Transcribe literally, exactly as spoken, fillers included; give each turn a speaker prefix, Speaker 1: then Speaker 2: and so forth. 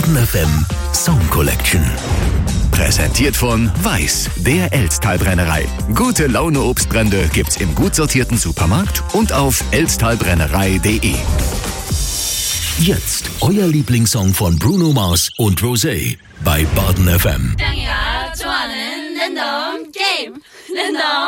Speaker 1: Baden F M Song Collection. Präsentiert von Weiß, der Elsttalbrennerei. Gute Laune Obstbrände gibt's im gut sortierten Supermarkt und auf elsttalbrennerei punkt de. Jetzt euer Lieblingssong von Bruno Mars und Rosé bei Baden F M.
Speaker 2: 땅이가 좋아하는 랜덤 게임 랜덤